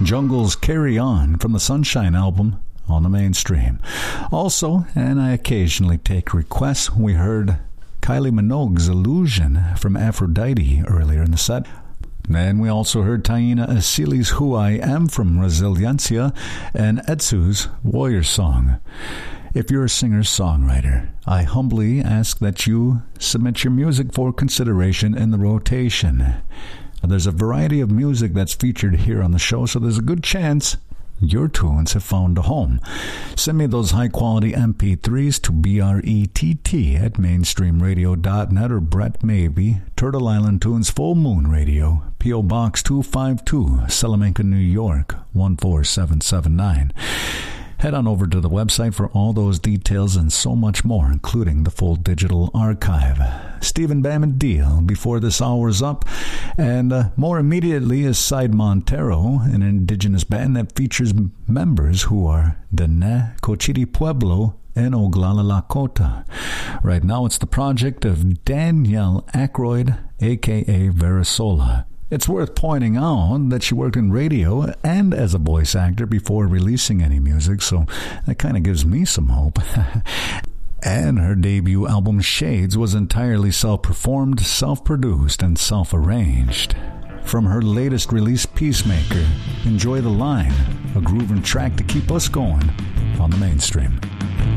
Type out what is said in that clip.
Jungle's Carry On from the Sunshine album on the Mainstream. Also, and I occasionally take requests, we heard Kylie Minogue's Illusion from Aphrodite earlier in the set. And we also heard Taina Asili's Who I Am from Resiliencia and Etsu's Warrior Song. If you're a singer-songwriter, I humbly ask that you submit your music for consideration in the rotation. There's a variety of music that's featured here on the show, so there's a good chance your tunes have found a home. Send me those high-quality MP3s to brett@mainstreamradio.net or Brett Maybe, Turtle Island Tunes Full Moon Radio, P.O. Box 252, Salamanca, New York, 14779. Head on over to the website for all those details and so much more, including the full digital archive. Stephen Bam Deal before this hour's up, and more immediately is Side Montero, an indigenous band that features members who are Dene, Cochiti Pueblo, and Oglala Lakota. Right now it's the project of Danielle Aykroyd, a.k.a. Verisola. It's worth pointing out that she worked in radio and as a voice actor before releasing any music, so that kind of gives me some hope. And her debut album, Shades, was entirely self-performed, self-produced, and self-arranged. From her latest release, Peacemaker, enjoy The Line, a grooving track to keep us going on the Mainstream.